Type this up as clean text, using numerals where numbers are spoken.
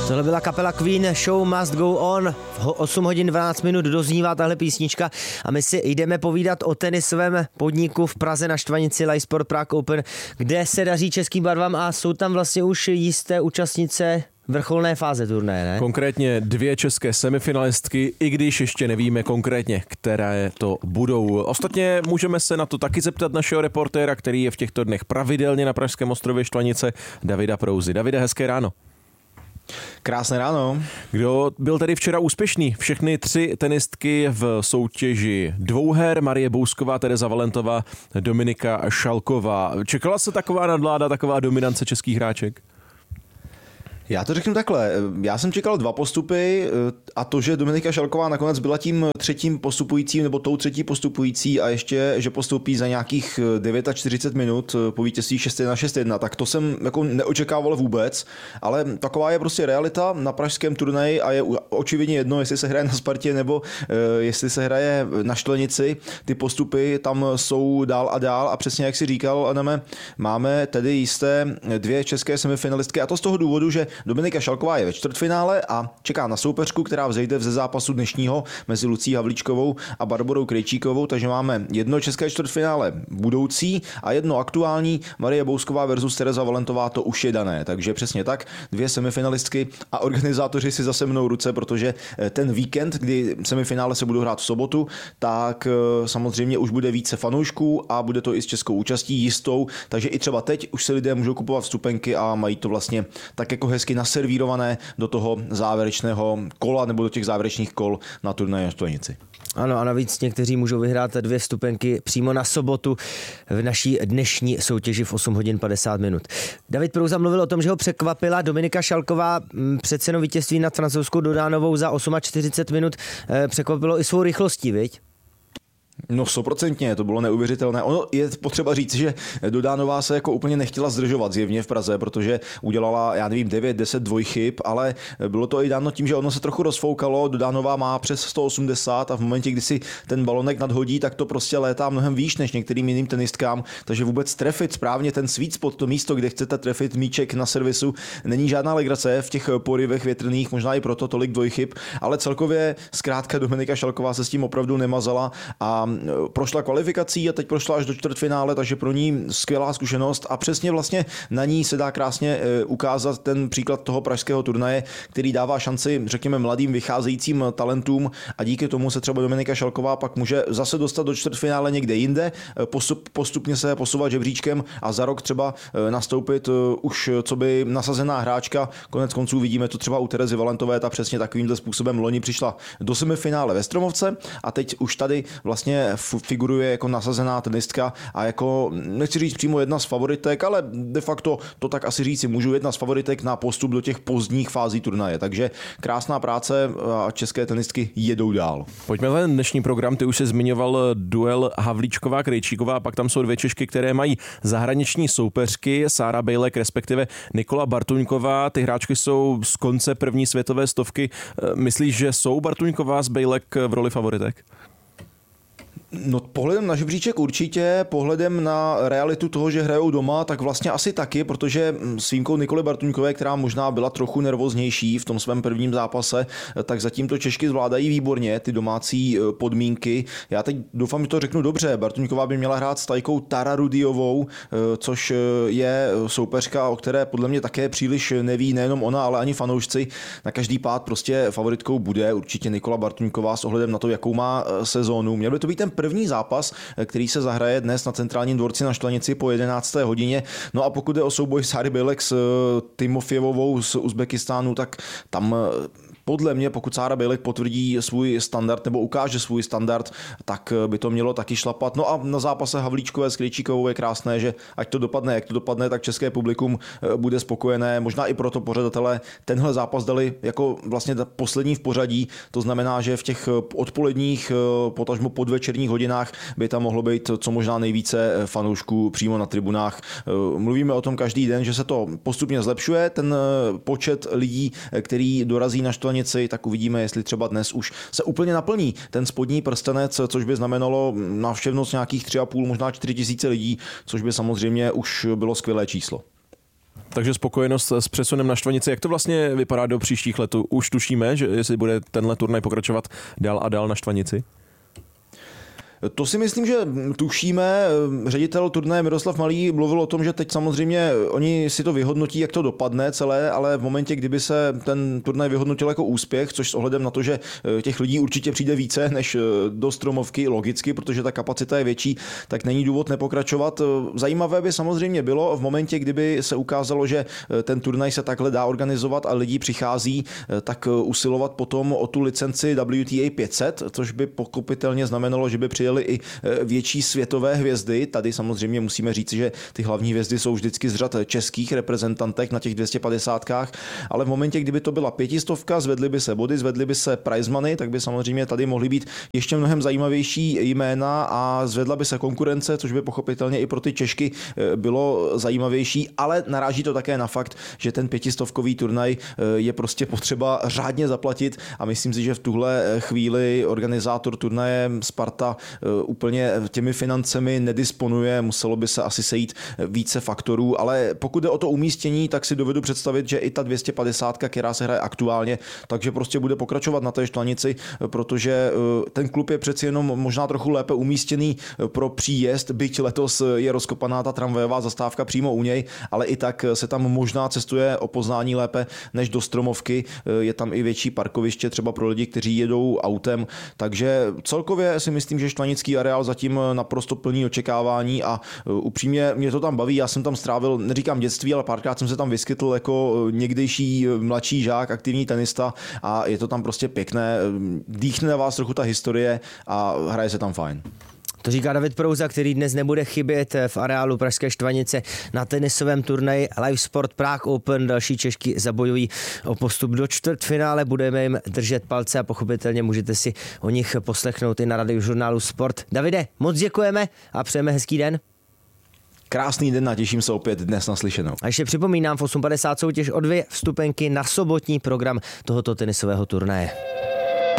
Tohle byla kapela Queen, Show Must Go On. V 8 hodin 12 minut doznívá tahle písnička a my si jdeme povídat o tenisovém podniku v Praze na štvanici Live Sport Prague Open, kde se daří českým barvám a jsou tam vlastně už jisté účastnice vrcholné fáze turnaje, ne? Konkrétně 2 české semifinalistky, i když ještě nevíme konkrétně, které to budou. Ostatně můžeme se na to taky zeptat našeho reportéra, který je v těchto dnech pravidelně na Pražském ostrově Štvanice, Davida Prouzy. Davide, hezké ráno. Krásné ráno. Kdo byl tedy včera úspěšný? Všechny 3 tenistky v soutěži dvouher, Marie Bousková, Tereza Valentová, Dominika Šalková. Čekala se taková nadvláda, taková dominance českých hráček? Já to řeknu takhle. Já jsem čekal 2 postupy a to, že Dominika Šalková nakonec byla tím 3. postupujícím nebo tou 3. postupující a ještě, že postoupí za nějakých 49 minut po vítězství 6-1, tak to jsem jako neočekával vůbec, ale taková je prostě realita na pražském turnaji a je očividně jedno, jestli se hraje na Spartě nebo jestli se hraje na Štvanici. Ty postupy tam jsou dál a dál a přesně jak si říkal, Adame, máme tedy jisté 2 české semifinalistky a to z toho důvodu, že Dominika Šalková je ve čtvrtfinále a čeká na soupeřku, která vzejde ze zápasu dnešního mezi Lucí Havlíčkovou a Barborou Krejčíkovou, takže máme jedno české čtvrtfinále budoucí a jedno aktuální. Marie Bousková versus Tereza Valentová, to už je dané, takže přesně tak, 2 semifinalistky a organizátoři si zase mnou ruce, protože ten víkend, kdy semifinále se budou hrát v sobotu, tak samozřejmě už bude více fanoušků a bude to i s českou účastí jistou, takže i třeba teď už se lidé můžou kupovat vstupenky a mají to vlastně tak jako hezky naservírované do toho závěrečného kola nebo do těch závěrečných kol na turnaji na Štvanici. Ano, a navíc někteří můžou vyhrát 2 vstupenky přímo na sobotu v naší dnešní soutěži v 8 hodin 50 minut. David Prouza mluvil o tom, že ho překvapila Dominika Šalková, přece jenom vítězství nad francouzskou Dodánovou za 48 minut překvapilo i svou rychlostí, viď? No 100%, to bylo neuvěřitelné. Ono je potřeba říct, že Dodánová se jako úplně nechtěla zdržovat zjevně v Praze, protože udělala, já nevím, 9-10 dvojchyb, ale bylo to i dáno tím, že ono se trochu rozfoukalo. Dodánová má přes 180 a v momentě, kdy si ten balonek nadhodí, tak to prostě létá mnohem výš než některým jiným tenistkám, takže vůbec trefit správně ten sweet spot, to místo, kde chcete trefit míček na servisu, není žádná legrace v těch porivech větrných, možná i proto tolik dvojchyb, ale celkově zkrátka Dominika Šalková se s tím opravdu nemazala a prošla kvalifikací a teď prošla až do čtvrtfinále, takže pro ní skvělá zkušenost a přesně vlastně na ní se dá krásně ukázat ten příklad toho pražského turnaje, který dává šanci, řekněme, mladým vycházejícím talentům a díky tomu se třeba Dominika Šalková pak může zase dostat do čtvrtfinále někde jinde, postupně se posouvat žebříčkem a za rok třeba nastoupit už co by nasazená hráčka. Konec konců vidíme to třeba u Terezy Valentové, ta přesně takovýmhle způsobem loni přišla do semifinále ve Stromovce a teď už tady vlastně figuruje jako nasazená tenistka a jako, nechci říct přímo jedna z favoritek, ale de facto to tak asi říci můžu, jedna z favoritek na postup do těch pozdních fází turnaje. Takže krásná práce a české tenistky jedou dál. Pojďme na dnešní program, ty už se zmiňoval duel Havlíčková-Krejčíková, pak tam jsou 2 Češky, které mají zahraniční soupeřky, Sára Bejlek, respektive Nikola Bartuňková. Ty hráčky jsou z konce první světové stovky. Myslíš, že jsou Bartuňková s Bejlek v roli favoritek? No pohledem na žebříček určitě, pohledem na realitu toho, že hrajou doma, tak vlastně asi taky, protože s výjimkou Nikoly Bartuňkové, která možná byla trochu nervóznější v tom svém prvním zápase, tak zatím to Češky zvládají výborně, ty domácí podmínky. Já teď doufám, že to řeknu dobře. Bartuňková by měla hrát s Tajkou Tararudiovou, což je soupeřka, o které podle mě také příliš neví nejenom ona, ale ani fanoušci. Na každý pád prostě favoritkou bude určitě Nikola Bartuňková s ohledem na to, jakou má sezónu. Měl by to být ten první zápas, který se zahraje dnes na Centrálním dvorci na Štvanici po 11. hodině. No a pokud je o souboj Sáry Bejlek s Timofjevovou z Uzbekistánu, tak tam podle mě, pokud Sára Bejlek potvrdí svůj standard nebo ukáže svůj standard, tak by to mělo taky šlapat. No a na zápase Havlíčkové s Krejčíkovou je krásné, že ať to dopadne, jak to dopadne, tak české publikum bude spokojené. Možná i proto pořadatelé tenhle zápas dali jako vlastně poslední v pořadí. To znamená, že v těch odpoledních, potažmo podvečerních hodinách by tam mohlo být co možná nejvíce fanoušků přímo na tribunách. Mluvíme o tom každý den, že se to postupně zlepšuje, ten počet lidí, který dorazí na Štvanici, tak uvidíme, jestli třeba dnes už se úplně naplní ten spodní prstenec, což by znamenalo návštěvnost nějakých 3,5, možná 4 tisíce lidí, což by samozřejmě už bylo skvělé číslo. Takže spokojenost s přesunem na Štvanici. Jak to vlastně vypadá do příštích let? Už tušíme, že jestli bude tenhle turnaj pokračovat dál a dál na Štvanici? To si myslím, že tušíme. Ředitel turnaje Miroslav Malý mluvil o tom, že teď samozřejmě oni si to vyhodnotí, jak to dopadne celé, ale v momentě, kdyby se ten turnaj vyhodnotil jako úspěch, což s ohledem na to, že těch lidí určitě přijde více než do Stromovky, logicky, protože ta kapacita je větší, tak není důvod nepokračovat. Zajímavé by samozřejmě bylo v momentě, kdyby se ukázalo, že ten turnaj se takhle dá organizovat a lidi přichází, tak usilovat potom o tu licenci WTA 500, což by pochopitelně znamenalo, že by přijeli i větší světové hvězdy. Tady samozřejmě musíme říct, že ty hlavní hvězdy jsou vždycky z řad českých reprezentantek na těch 250kách, ale v momentě, kdyby to byla 500, zvedly by se body, zvedly by se prize money, tak by samozřejmě tady mohly být ještě mnohem zajímavější jména a zvedla by se konkurence, což by pochopitelně i pro ty Češky bylo zajímavější, ale naráží to také na fakt, že ten 500kový turnaj je prostě potřeba řádně zaplatit a myslím si, že v tuhle chvíli organizátor turnaje Sparta úplně těmi financemi nedisponuje, muselo by se asi sejít více faktorů, ale pokud jde o to umístění, tak si dovedu představit, že i ta 250, která se hraje aktuálně, takže prostě bude pokračovat na té Štvanici, protože ten klub je přeci jenom možná trochu lépe umístěný pro příjezd, byť letos je rozkopaná ta tramvajová zastávka přímo u něj, ale i tak se tam možná cestuje o poznání lépe než do Stromovky, je tam i větší parkoviště třeba pro lidi, kteří jedou autem, takže celkově si myslím, že štvanický areál zatím naprosto plný očekávání a upřímně mě to tam baví. Já jsem tam strávil, neříkám dětství, ale párkrát jsem se tam vyskytl jako někdejší mladší žák, aktivní tenista a je to tam prostě pěkné. Dýchne na vás trochu ta historie a hraje se tam fajn. To říká David Prouza, který dnes nebude chybět v areálu Pražské Štvanice na tenisovém turnaji Live Sport Prague Open. Další Češky zabojují o postup do čtvrtfinále. Budeme jim držet palce a pochopitelně můžete si o nich poslechnout i na Radiožurnálu Sport. Davide, moc děkujeme a přejeme hezký den. Krásný den a těším se opět dnes naslyšenou. A ještě připomínám, v 8.50 soutěž o 2 vstupenky na sobotní program tohoto tenisového turnaje.